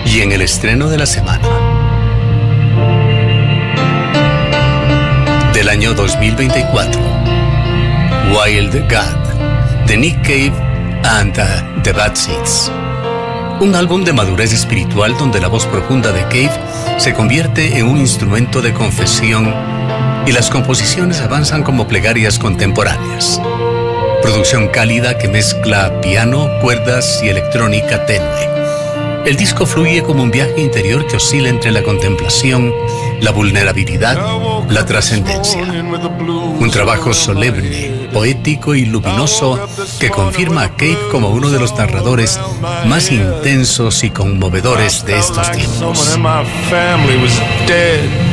Y en el estreno de la semana del año 2024, Wild God, de Nick Cave and the Bad Seeds. Un álbum de madurez espiritual donde la voz profunda de Cave se convierte en un instrumento de confesión y las composiciones avanzan como plegarias contemporáneas. Producción cálida que mezcla piano, cuerdas y electrónica tenue. El disco fluye como un viaje interior que oscila entre la contemplación, la vulnerabilidad, la trascendencia. Un trabajo solemne, poético y luminoso que confirma a Cave como uno de los narradores más intensos y conmovedores de estos tiempos.